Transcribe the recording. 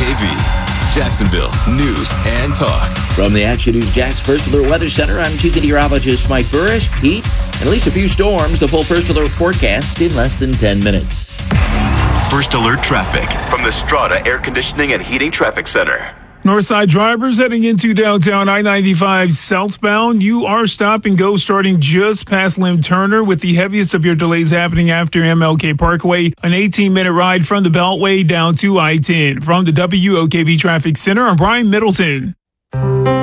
WOKV, Jacksonville's news and talk. From the Action News Jax First Alert Weather Center, I'm Chief Meteorologist Mike Burrish. Heat and at least a few storms. The full First Alert forecast in less than 10 minutes. First Alert traffic from the Strata Air Conditioning and Heating Traffic Center. Northside drivers heading into downtown I-95 southbound. You are stop and go starting just past Lim Turner, with the heaviest of your delays happening after MLK Parkway. An 18-minute ride from the Beltway down to I-10. From the WOKV Traffic Center, I'm Brian Middleton.